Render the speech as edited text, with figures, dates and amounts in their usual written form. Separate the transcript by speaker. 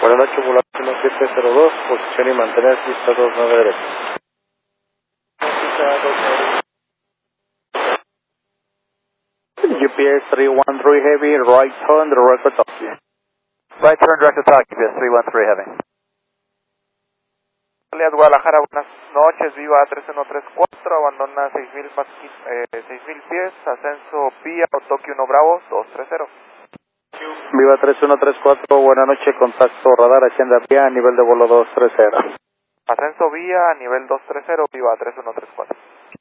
Speaker 1: Buenas noches, ambulancia 1702, posición y mantener pista 29 derecha. GPS 313 heavy, right turn, direct to Tokyo.
Speaker 2: Right turn, direct to Tokyo, GPS 313 heavy. Guadalajara, buenas noches, Viva 3134, abandona 6,000 pies, ascenso vía Tokio 1 Bravo 230.
Speaker 1: Viva 3134, buenas noches, contacto radar, agenda vía, nivel de vuelo 230.
Speaker 2: Ascenso vía, nivel 230, Viva 3134.